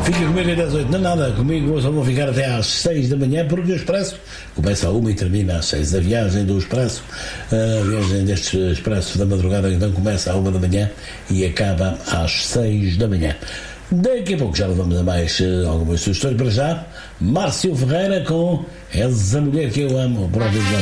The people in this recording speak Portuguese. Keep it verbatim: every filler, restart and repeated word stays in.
Fica comigo até às oito. Não, nada, comigo só vou ficar até às seis da manhã, porque o Expresso começa a uma e termina às seis. A viagem do Expresso, a viagem deste Expresso da madrugada, então começa à uma da manhã e acaba às seis da manhã. Daqui a pouco já levamos a mais uh, algumas sugestões. Para já, Márcio Ferreira com És a Mulher que Eu Amo. Por